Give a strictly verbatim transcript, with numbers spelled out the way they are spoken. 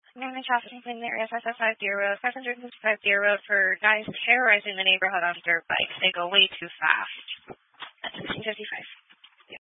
Nine traffic in the area, five five five zero, five hundred fifty-five zero for guys terrorizing the neighborhood on dirt bikes. They go way too fast. That's sixteen fifty-five.